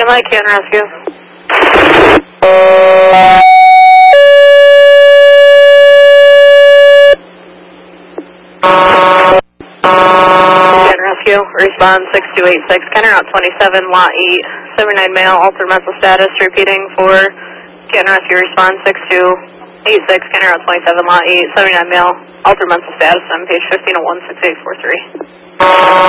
Mike, can rescue. Can rescue, respond 6286, Kenner out 27, lot 8, 79 male, altered mental status, repeating for Can rescue, respond 6286, Kenner out 27, lot 8, 79 male, altered mental status on page 1501, 6843.